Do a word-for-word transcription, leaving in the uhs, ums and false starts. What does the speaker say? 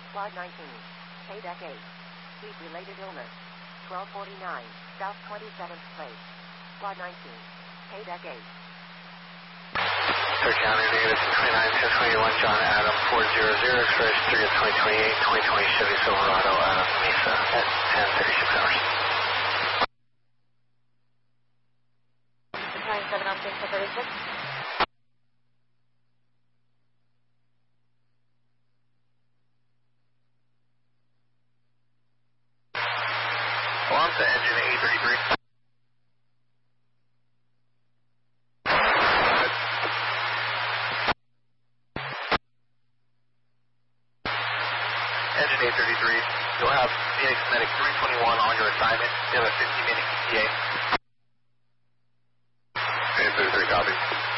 Quad nineteen, K deck eight. Heat-related illness. twelve forty-nine, South twenty-seventh Place. Quad nineteen, K deck eight. Sir County, negative twenty-nine, ten twenty-one, John Adam, four zero zero, expiration three of twenty twenty-eight, twenty twenty Chevy Silverado out of Mesa at ten thirty-six hours. twenty-seven oh six to thirty-six. Alonzo engine eight thirty-three. Engine eight thirty-three, you'll have Phoenix Medic three twenty-one on your assignment. You have a fifty minute E T A. eight thirty-three, copy.